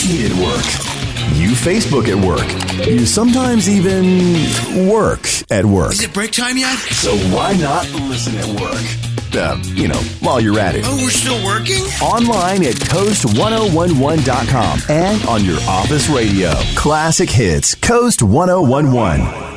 tweet at work. You Facebook at work. You sometimes even work at work. Is it break time yet? So why not listen at work? While you're at it. Oh, we're still working? Online at Coast1011.com and on your office radio. Classic Hits, Coast 1011.